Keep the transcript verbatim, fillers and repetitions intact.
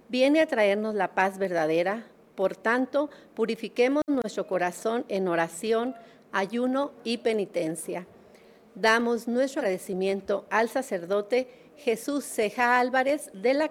viene a traernos la paz verdadera. Por tanto, purifiquemos nuestro corazón en oración, ayuno y penitencia. Damos nuestro agradecimiento al sacerdote Jesús Ceja Álvarez de la